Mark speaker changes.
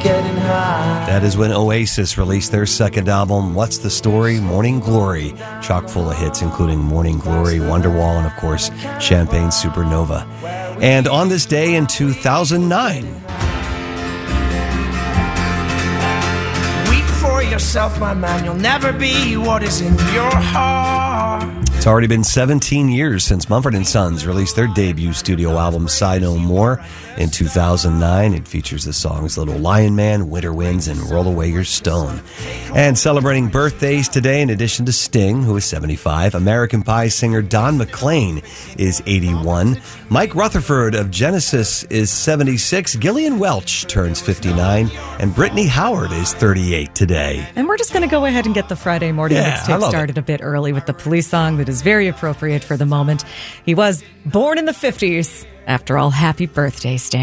Speaker 1: getting high.
Speaker 2: That is when Oasis released their second album, What's the Story? Morning Glory. Chock full of hits, including Morning Glory, Wonderwall, and of course, Champagne Supernova. And on this day in 2009...
Speaker 1: Weep for yourself, my man. You'll never be what is in your heart.
Speaker 2: It's already been 17 years since Mumford & Sons released their debut studio album, Sigh No More, in 2009. It features the songs Little Lion Man, Winter Winds, and Roll Away Your Stone. And celebrating birthdays today, in addition to Sting, who is 75, American Pie singer Don McLean is 81, Mike Rutherford of Genesis is 76, Gillian Welch turns 59, and Brittany Howard is 38 today.
Speaker 3: And we're just going to go ahead and get the Friday morning mixtape started a bit early with the Police song that is very appropriate for the moment. He was born in the 50s. After all, happy birthday, Stan.